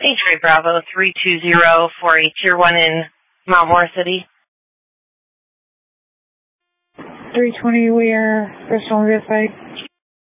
Patriot Bravo 320-48 Tier 1 in Mount Moore City. 320, we are Bristol on the site.